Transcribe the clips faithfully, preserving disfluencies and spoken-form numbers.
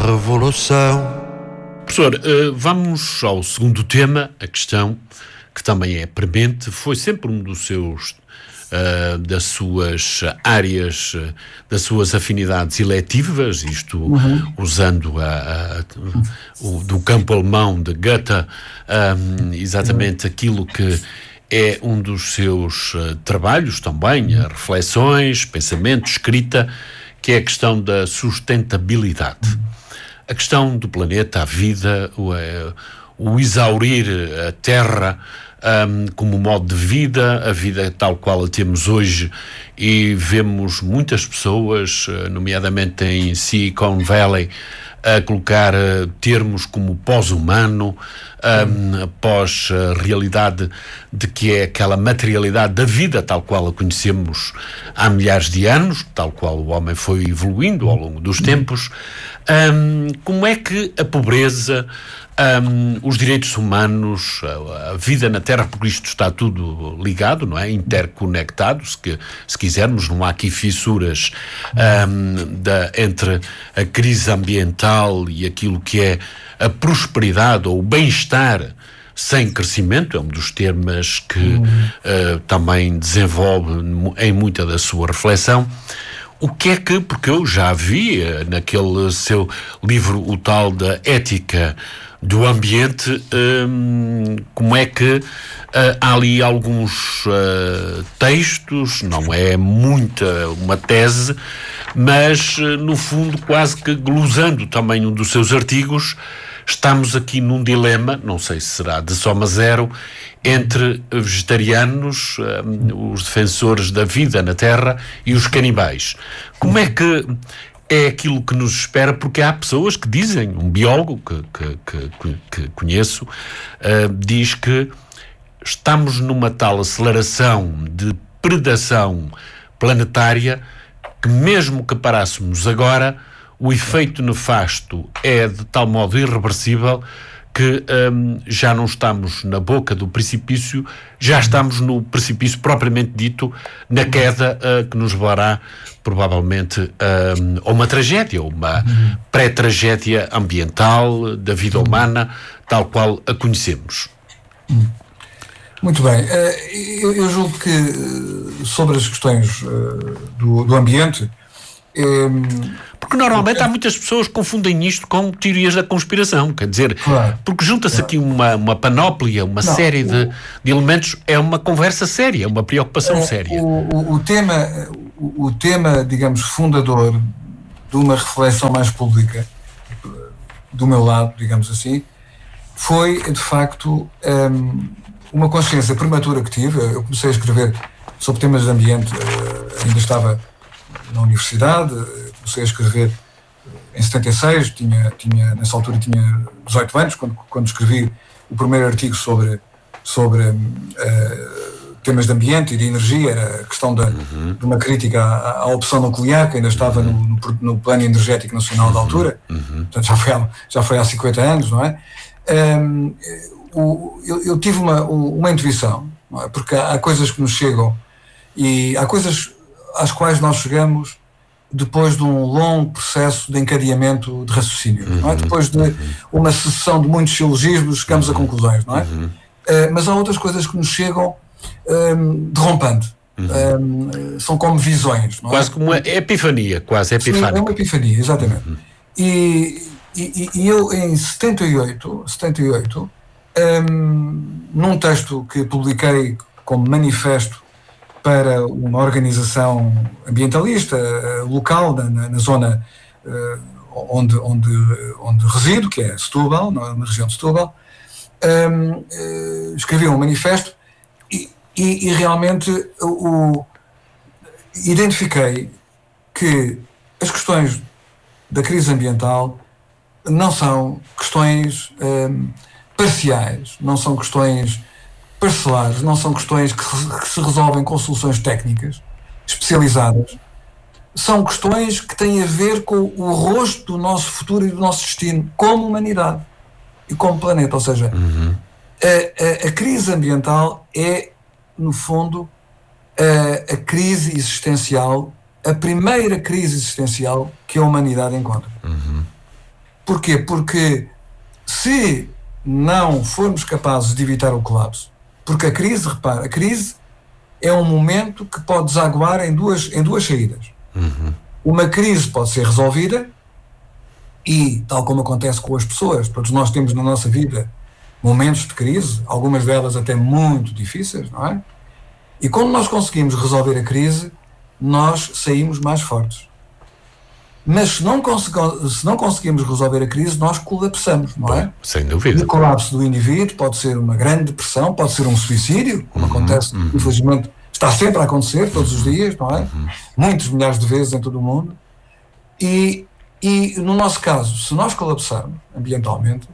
revolução. Professor, vamos ao segundo tema, a questão que também é premente, foi sempre um dos seus, uh, das suas áreas, uh, das suas afinidades eletivas, isto uhum. usando a, a, o, do campo alemão de Goethe, um, exatamente uhum. aquilo que é um dos seus uh, trabalhos também, uh, reflexões, pensamento, escrita, que é a questão da sustentabilidade. Uhum. A questão do planeta, a vida, o, o exaurir a Terra um, como modo de vida, a vida tal qual a temos hoje, e vemos muitas pessoas, nomeadamente em Silicon Valley, a colocar uh, termos como pós-humano, um, pós a realidade de que é aquela materialidade da vida tal qual a conhecemos há milhares de anos, tal qual o homem foi evoluindo ao longo dos tempos. Um, como é que a pobreza, um, os direitos humanos, a, a vida na Terra, porque isto está tudo ligado, não é? Interconectado, se, que, se quisermos, não há aqui fissuras um, da, entre a crise ambiental e aquilo que é a prosperidade ou o bem-estar sem crescimento, é um dos temas que uhum. uh, também desenvolve em muita da sua reflexão. O que é que, porque eu já vi uh, naquele seu livro, o tal da ética do ambiente, um, como é que uh, há ali alguns uh, textos, não é muita uma tese, mas uh, no fundo quase que glosando também um dos seus artigos. Estamos aqui num dilema, não sei se será de soma zero, entre vegetarianos, um, os defensores da vida na Terra, e os canibais. Como é que é aquilo que nos espera? Porque há pessoas que dizem, um biólogo que, que, que, que conheço, uh, diz que estamos numa tal aceleração de predação planetária que mesmo que parássemos agora, o efeito nefasto é de tal modo irreversível que um, já não estamos na boca do precipício, já estamos no precipício propriamente dito, na queda uh, que nos levará provavelmente um, a uma tragédia, uma pré-tragédia ambiental da vida humana, tal qual a conhecemos. Muito bem. Eu, eu julgo que sobre as questões do, do ambiente, porque normalmente há muitas pessoas que confundem isto com teorias da conspiração, quer dizer, claro, porque junta-se claro. aqui uma, uma panóplia, uma Não, série o, de, de elementos, é uma conversa séria, uma preocupação é, séria. O, o, o, tema, o, o tema, digamos, fundador de uma reflexão mais pública, do meu lado, digamos assim, foi, de facto, um, uma consciência prematura que tive. Eu comecei a escrever sobre temas de ambiente, ainda estava na universidade, comecei a escrever em setenta e seis, tinha, tinha, nessa altura tinha dezoito anos, quando, quando escrevi o primeiro artigo sobre, sobre uh, temas de ambiente e de energia, era a questão da, uhum. de uma crítica à, à opção nuclear, que ainda estava uhum. no, no, no Plano Energético Nacional da altura, uhum. portanto já foi, há, já foi há cinquenta anos, não é? Um, o, eu, eu tive uma, uma intuição, não é? Porque há, há coisas que nos chegam e há coisas às quais nós chegamos depois de um longo processo de encadeamento de raciocínio, uhum, não é? Depois de uhum. uma sucessão de muitos silogismos, chegamos uhum. a conclusões, não é? Uhum. Uh, mas há outras coisas que nos chegam um, derrompando. Uhum. Um, são como visões, não é? Quase como uma epifania, quase epifânica. Sim, é uma epifania, exatamente. Uhum. E, e, e eu, em setenta e oito, um, num texto que publiquei como manifesto para uma organização ambientalista uh, local na, na, na zona uh, onde, onde, onde resido, que é Setúbal, na, na região de Setúbal, um, uh, escrevi um manifesto e, e, e realmente o, identifiquei que as questões da crise ambiental não são questões um, parciais, não são questões parcelares, não são questões que, que se resolvem com soluções técnicas especializadas, são questões que têm a ver com o rosto do nosso futuro e do nosso destino como humanidade e como planeta. Ou seja, uhum. a, a, a crise ambiental é, no fundo, a, a crise existencial, a primeira crise existencial que a humanidade encontra. Uhum. Porquê? Porque se não formos capazes de evitar o colapso, porque a crise, repara, a crise é um momento que pode desaguar em duas, em duas saídas. Uhum. Uma crise pode ser resolvida e, tal como acontece com as pessoas, todos nós temos na nossa vida momentos de crise, algumas delas até muito difíceis, não é? E quando nós conseguimos resolver a crise, nós saímos mais fortes. Mas se não, se não conseguimos resolver a crise, nós colapsamos, não é? Bom, sem dúvida. E o colapso do indivíduo pode ser uma grande depressão, pode ser um suicídio, como uhum, acontece, uhum. infelizmente, está sempre a acontecer, todos os dias, não é? Uhum. Muitos milhares de vezes em todo o mundo. E, e no nosso caso, se nós colapsarmos ambientalmente,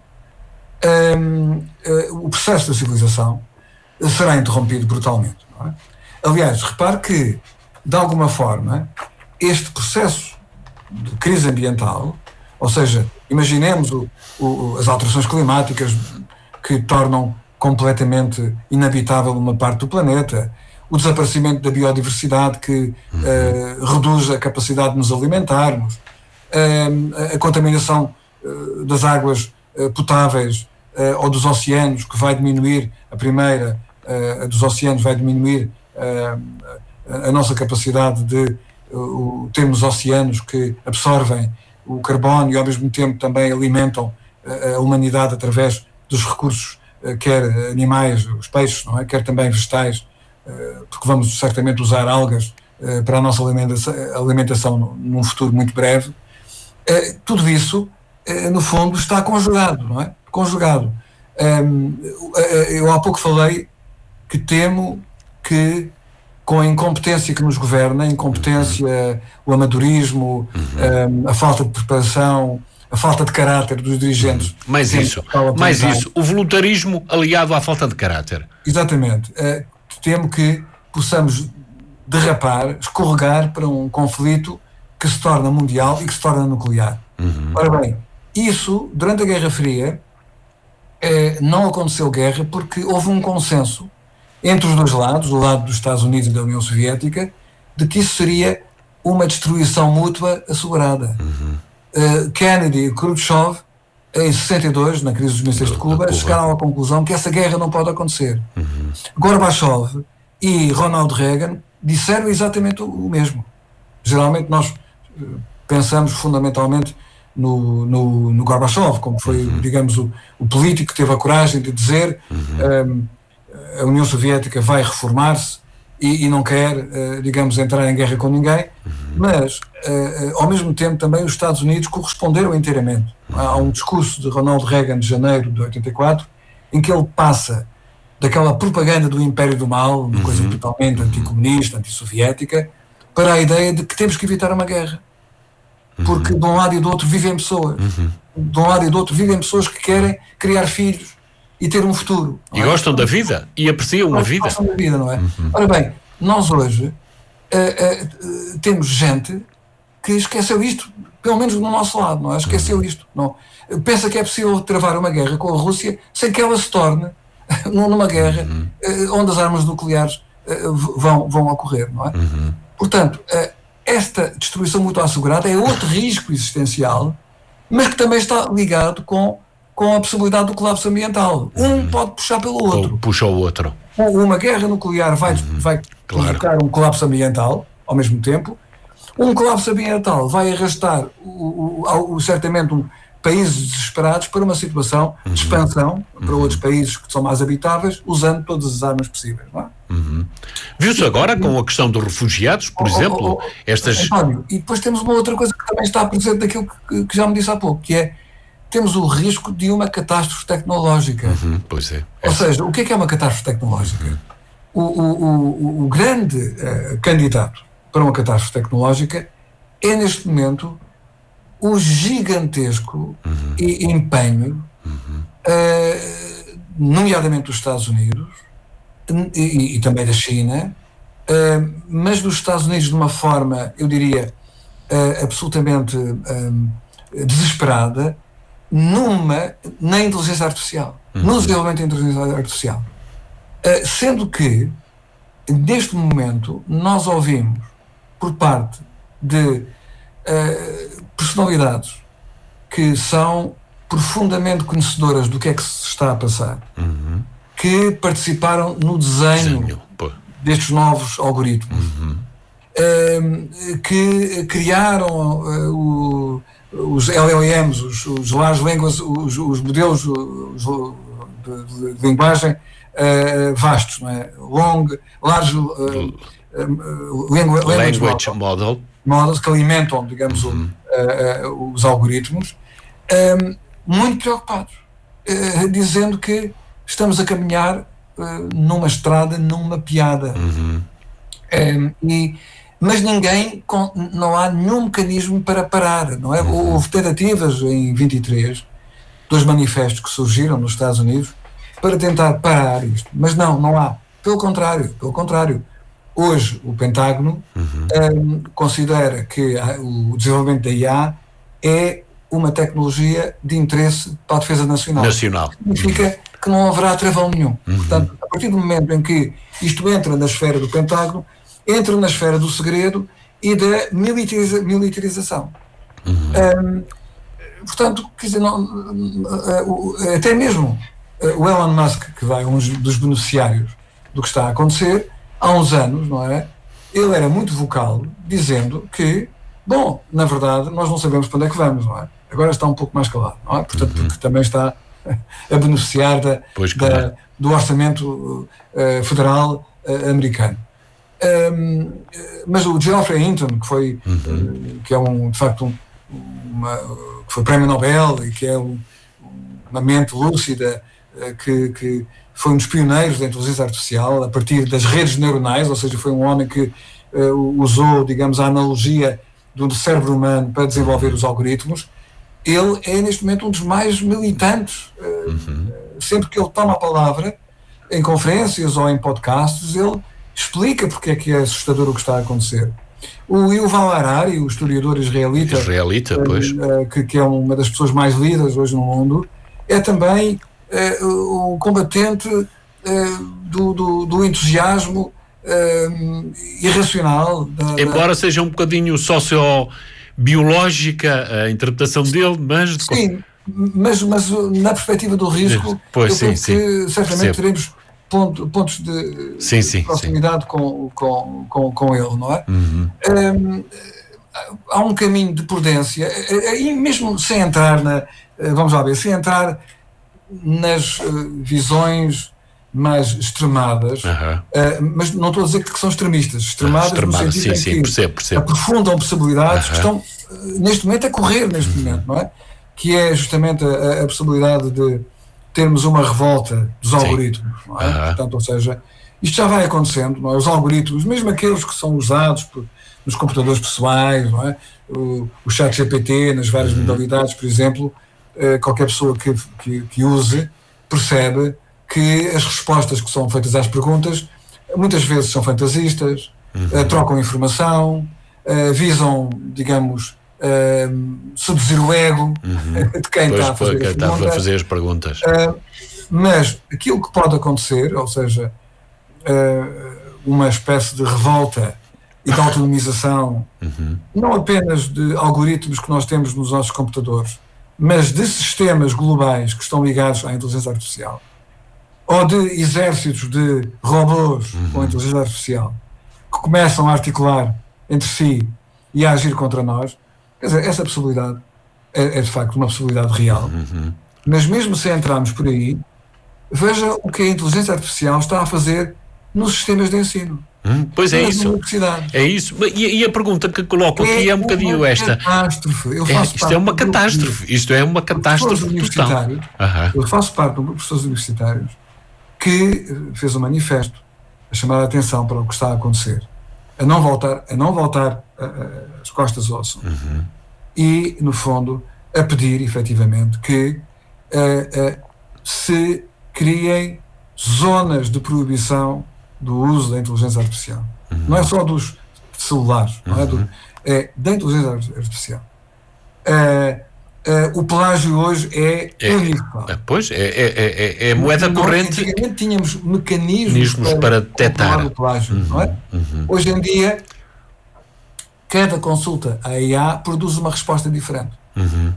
um, uh, o processo da civilização será interrompido brutalmente, não é? Aliás, repare que, de alguma forma, este processo de crise ambiental, ou seja, imaginemos o, o, as alterações climáticas que tornam completamente inabitável uma parte do planeta, o desaparecimento da biodiversidade que uhum. uh, reduz a capacidade de nos alimentarmos, uh, a contaminação uh, das águas uh, potáveis uh, ou dos oceanos, que vai diminuir, a primeira uh, dos oceanos vai diminuir uh, a, a nossa capacidade de Uh, temos oceanos que absorvem o carbono e ao mesmo tempo também alimentam uh, a humanidade através dos recursos, uh, quer animais, os peixes, não é? Quer também vegetais, uh, porque vamos certamente usar algas uh, para a nossa alimentação, alimentação num futuro muito breve. Uh, tudo isso, uh, no fundo, está conjugado, não é? Conjugado. Um, uh, eu há pouco falei que temo que com a incompetência que nos governa, a incompetência, uhum. o amadorismo, uhum. um, a falta de preparação, a falta de caráter dos dirigentes. Uhum. Mais isso, mais isso. O voluntarismo aliado à falta de caráter. Exatamente. Uh, temo que possamos derrapar, escorregar para um conflito que se torna mundial e que se torna nuclear. Uhum. Ora bem, isso, durante a Guerra Fria, uh, não aconteceu guerra porque houve um consenso entre os dois lados, o lado dos Estados Unidos e da União Soviética, de que isso seria uma destruição mútua assegurada. Uhum. Uh, Kennedy e Khrushchev, em sessenta e dois, na crise dos mísseis de Cuba, Cuba, chegaram à conclusão que essa guerra não pode acontecer. Uhum. Gorbachev e Ronald Reagan disseram exatamente o mesmo. Geralmente nós pensamos fundamentalmente no, no, no Gorbachev, como foi, uhum. digamos, o, o político que teve a coragem de dizer uhum. um, a União Soviética vai reformar-se e, e não quer, uh, digamos, entrar em guerra com ninguém, uhum. mas, uh, ao mesmo tempo, também os Estados Unidos corresponderam inteiramente. Uhum. Há um discurso de Ronald Reagan de janeiro de oitenta e quatro, em que ele passa daquela propaganda do Império do Mal, uma uhum. coisa totalmente anticomunista, antissoviética, para a ideia de que temos que evitar uma guerra. Porque de um lado e do outro vivem pessoas. Uhum. De um lado e do outro vivem pessoas que querem criar filhos e ter um futuro. E gostam é? da vida e apreciam a vida. Gostam da vida, não é? Uhum. Ora bem, nós hoje uh, uh, temos gente que esqueceu isto, pelo menos do nosso lado, não é? Esqueceu uhum. isto. Não. Pensa que é possível travar uma guerra com a Rússia sem que ela se torne numa guerra uhum. uh, onde as armas nucleares uh, vão, vão ocorrer, não é? Uhum. Portanto, uh, esta destruição mútua assegurada é outro risco existencial, mas que também está ligado com com a possibilidade do colapso ambiental. Um uhum. pode puxar pelo outro. Ou puxa o outro. Uma guerra nuclear vai, uhum. vai claro. provocar um colapso ambiental, ao mesmo tempo. Um colapso ambiental vai arrastar, o, o, o, certamente, um, países desesperados para uma situação uhum. de expansão para uhum. outros países que são mais habitáveis, usando todas as armas possíveis. Não é? Uhum. Viu-se agora com a questão dos refugiados, por oh, exemplo? Oh, oh, estas... António, e depois temos uma outra coisa que também está presente daquilo que, que já me disse há pouco, que é temos o risco de uma catástrofe tecnológica. Uhum, pois é. Ou seja, o que é que é uma catástrofe tecnológica? Uhum. O, o, o, o grande uh, candidato para uma catástrofe tecnológica é, neste momento, o gigantesco uhum. empenho, uhum. uh, nomeadamente dos Estados Unidos e, e também da China, uh, mas dos Estados Unidos de uma forma, eu diria, uh, absolutamente uh, desesperada, numa, na inteligência artificial, uhum. no desenvolvimento da inteligência artificial. Uh, sendo que, neste momento, nós ouvimos, por parte de uh, personalidades que são profundamente conhecedoras do que é que se está a passar, uhum. que participaram no desenho, desenho destes novos algoritmos, uhum. uh, que criaram uh, o, os L L Ms, os, os large language, os, os modelos os, de, de linguagem uh, vastos, não é? Long, large uh, uh, language, language model, model. models que alimentam, digamos, uhum. uh, uh, os algoritmos, um, muito preocupados, uh, dizendo que estamos a caminhar uh, numa estrada, numa piada. Uhum. Um, e, mas ninguém, com, não há nenhum mecanismo para parar, não é? Uhum. Houve tentativas em vinte e três, dois manifestos que surgiram nos Estados Unidos para tentar parar isto, mas não, não há. Pelo contrário, pelo contrário. Hoje o Pentágono uhum. um, considera que a, o desenvolvimento da I A é uma tecnologia de interesse para a defesa nacional. Nacional. Significa uhum. que não haverá travão nenhum. Uhum. Portanto, a partir do momento em que isto entra na esfera do Pentágono, entra na esfera do segredo e da militariza, militarização. Uhum. Um, portanto, quer dizer, não, até mesmo o Elon Musk, que vai um dos beneficiários do que está a acontecer, há uns anos, não é? Ele era muito vocal, dizendo que, bom, na verdade, nós não sabemos para onde é que vamos, não é? Agora está um pouco mais calado, não é? Portanto, uhum. porque também está a beneficiar da, pois, da, claro. do orçamento uh, federal uh, americano. Um, mas o Geoffrey Hinton, que foi, uhum. uh, que é um, de facto, um, uma, que foi prémio Nobel e que é um, uma mente lúcida, uh, que, que foi um dos pioneiros da inteligência artificial a partir das redes neuronais, ou seja, foi um homem que uh, usou, digamos, a analogia do cérebro humano para desenvolver os algoritmos. Ele é neste momento um dos mais militantes. Uh, uhum. Sempre que ele toma a palavra em conferências ou em podcasts, ele explica porque é que é assustador o que está a acontecer. O Yuval Harari, o historiador israelita, israelita uh, pois. Uh, que, que é uma das pessoas mais lidas hoje no mundo, é também Uh, o combatente uh, do, do, do entusiasmo uh, irracional. Da, Embora da... seja um bocadinho sociobiológica a interpretação dele, mas... Sim, mas, mas na perspectiva do risco, pois, eu sim, penso sim. que certamente Percebo. teremos ponto, pontos de, sim, sim, de proximidade sim. Com, com, com, com ele, não é? Uhum. Um, há um caminho de prudência, e mesmo sem entrar na... Vamos lá ver, sem entrar... nas uh, visões mais extremadas, uhum. uh, mas não estou a dizer que são extremistas, extremadas, extremadas no sentido sim, em sim, que percebo, percebo. aprofundam possibilidades uhum. que estão uh, neste momento a correr neste uhum. momento, não é? Que é justamente a, a possibilidade de termos uma revolta dos algoritmos, não é? Uhum. Portanto, ou seja, isto já vai acontecendo, não é? Os algoritmos, mesmo aqueles que são usados por, nos computadores pessoais, não é? O, o chat G P T, nas várias uhum. modalidades, por exemplo, qualquer pessoa que, que, que use percebe que as respostas que são feitas às perguntas muitas vezes são fantasistas, uhum. uh, trocam informação, uh, visam, digamos, uh, seduzir o ego uhum. de quem pois, está a fazer, quem as, está perguntas. a fazer as perguntas. Uh, mas aquilo que pode acontecer, ou seja, uh, uma espécie de revolta e de autonomização, uhum. não apenas de algoritmos que nós temos nos nossos computadores, mas de sistemas globais que estão ligados à inteligência artificial, ou de exércitos de robôs uhum. com inteligência artificial, que começam a articular entre si e a agir contra nós, quer dizer, essa possibilidade é, é de facto uma possibilidade real. Uhum. Mas mesmo se entrarmos por aí, veja o que a inteligência artificial está a fazer nos sistemas de ensino. Hum, pois é isso. É isso. E, e a pergunta que coloco aqui é, é um bocadinho esta. Catástrofe. Eu é, faço isto é uma catástrofe. Grupo, isto é uma catástrofe total. Uhum. Eu faço parte de um grupo de professores universitários que fez um manifesto a chamar a atenção para o que está a acontecer, a não voltar, a não voltar a, a, as costas ao assunto. Uhum. E, no fundo, a pedir, efetivamente, que uh, uh, se criem zonas de proibição do uso da inteligência artificial. Uhum. Não é só dos celulares, não é? Do, é da inteligência artificial. Uh, uh, o plágio hoje é, é universal. É, pois, é, é, é, é moeda não, corrente. Antigamente tínhamos mecanismos para, para detectar o plágio, uhum. não é? Uhum. Hoje em dia, cada consulta à I A produz uma resposta diferente. Uhum.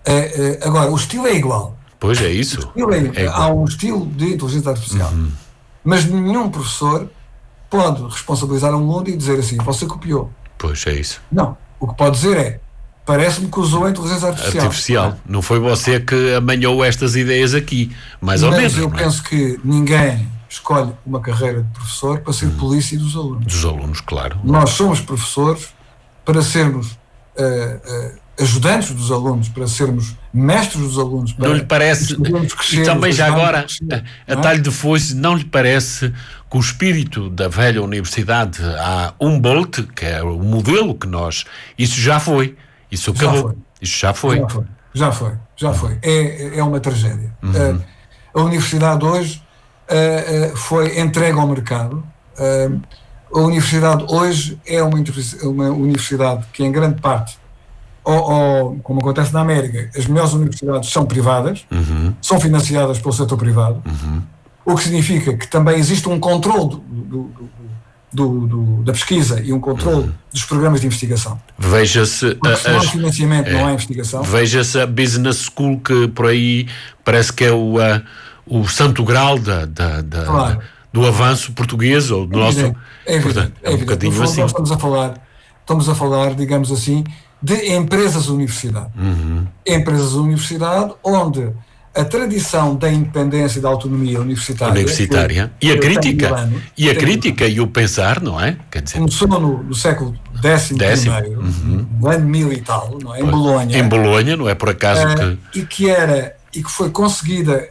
Uh, uh, agora, o estilo é igual. Pois é isso. É, é há um estilo de inteligência artificial. Uhum. Mas nenhum professor pode responsabilizar um aluno e dizer assim, você copiou. Pois é isso. Não. O que pode dizer é, parece-me que usou a inteligência artificial. Artificial. Não foi você que amanhou estas ideias aqui, mais ou Mas menos. eu não é? penso que ninguém escolhe uma carreira de professor para ser hum. polícia dos alunos. Dos alunos, claro. Nós somos professores para sermos uh, uh, ajudantes dos alunos, para sermos mestres dos alunos. Para não lhe parece, crescer, e também já agora, crescer, a, a talho de foice, não lhe parece que o espírito da velha universidade há Humboldt, que é o modelo que nós, isso já foi, isso acabou, já foi. isso já foi. Já foi, já foi, já uhum. foi. É, é uma tragédia. Uhum. Uh, a universidade hoje uh, uh, foi entregue ao mercado. Uh, a universidade hoje é uma, uma universidade que em grande parte, ou, ou, como acontece na América, as melhores universidades são privadas, uhum. são financiadas pelo setor privado, uhum. o que significa que também existe um controle do, do, do, do, da pesquisa e um controle uhum. dos programas de investigação. Veja-se... Porque se não há financiamento, é, não há investigação. Veja-se a Business School, que por aí parece que é o, uh, o santo grau da, da, da, claro. da, do avanço português, ou do é nosso... Evidente, é evidente, portanto, é, é um evidente. bocadinho fundo, assim. Nós estamos a falar, estamos a falar, digamos assim, de empresas universidade. Uhum. Empresas universidade onde a tradição da independência e da autonomia universitária... Universitária. Que, e a crítica. Anos, e a crítica e o pensar, não é? Quer dizer, começou no, no século décimo primeiro, uhum. no ano mil e tal, não é? Em Bolonha. Em Bolonha, não é por acaso uh, que... E que era, e que foi conseguida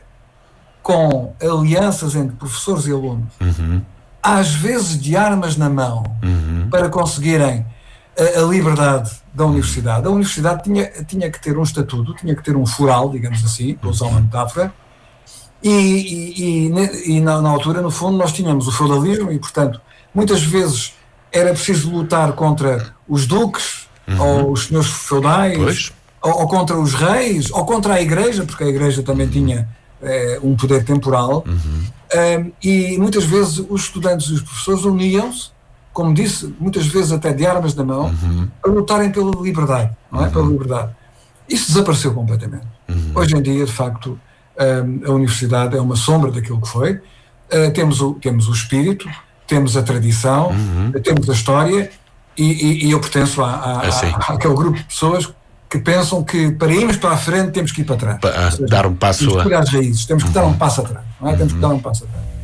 com alianças entre professores e alunos, uhum. às vezes de armas na mão, uhum. para conseguirem a, a liberdade da universidade. A universidade tinha, tinha que ter um estatuto, tinha que ter um foral, digamos assim, para usar uma metáfora, e, e, e, e na, na altura, no fundo, nós tínhamos o feudalismo e, portanto, muitas vezes era preciso lutar contra os duques, uhum. ou os senhores feudais, ou, ou contra os reis, ou contra a igreja, porque a igreja também uhum. tinha é, um poder temporal, uhum. um, e muitas vezes os estudantes e os professores uniam-se, como disse, muitas vezes até de armas na mão, uhum. a lutarem pela liberdade, não é? Uhum. Pela liberdade. Isso desapareceu completamente. Uhum. Hoje em dia, de facto, um, a universidade é uma sombra daquilo que foi. Uh, temos, o, temos o espírito, temos a tradição, uhum. temos a história, e, e, e eu pertenço a, a, assim. a, àquele grupo de pessoas que pensam que para irmos para a frente temos que ir para trás. Para seja, dar um passo temos que ir a... às raízes, temos que uhum. dar um passo atrás, não é? Uhum. Temos que dar um passo atrás.